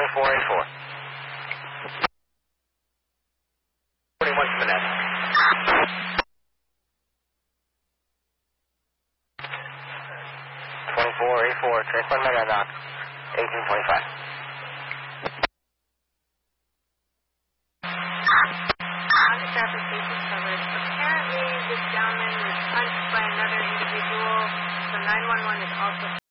2484. 41 Finesse. 2484, transport Mega Knock, 1825. Traffic safety coverage. Apparently, this gentleman was punched by another individual, so 911 is also